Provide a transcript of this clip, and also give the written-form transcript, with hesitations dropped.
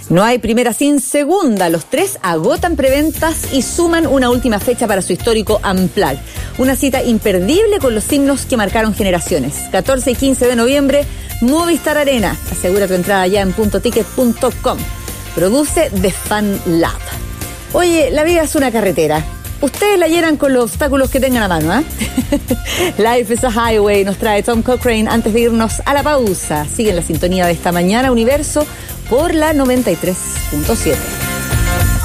No hay primera sin segunda. Los tres agotan preventas y suman una última fecha para su histórico Unplugged. Una cita imperdible con los himnos que marcaron generaciones. 14 y 15 de noviembre, Movistar Arena. Asegura tu entrada ya en puntoticket.com. Produce The Fan Lab. Oye, la vida es una carretera. Ustedes la llenan con los obstáculos que tengan a mano, ¿eh? Life is a Highway nos trae Tom Cochrane antes de irnos a la pausa. Sigue en la sintonía de esta mañana Universo por la 93.7.